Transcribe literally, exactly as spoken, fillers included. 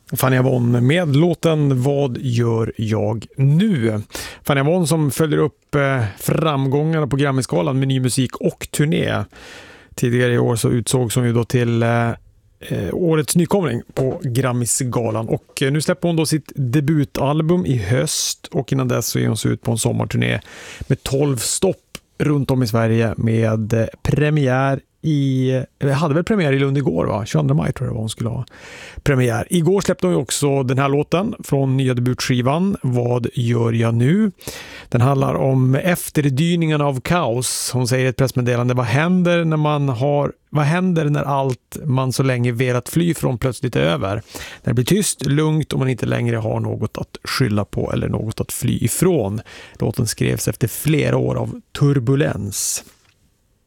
Fanny Avon med låten Vad gör jag nu? Fanny Avon som följer upp eh, framgångarna på Grammy-skalan med ny musik och turné. Tidigare i år så utsågs hon ju då till eh, årets nykomling på Grammy-galan. Och eh, nu släpper hon då sitt debutalbum i höst, och innan dess så är hon så ut på en sommarturné med tolv stopp runt om i Sverige med eh, premiär i, jag hade väl premiär i Lund igår, va? tjugoandra maj tror jag var hon skulle ha premiär. Igår släppte hon också den här låten från nya debutskivan Vad gör jag nu? Den handlar om efterdyningarna av kaos. Hon säger i ett pressmeddelande: vad händer när man har vad händer när allt man så länge velat fly från plötsligt är över? När det blir tyst, lugnt och man inte längre har något att skylla på eller något att fly ifrån. Låten skrevs efter flera år av turbulens.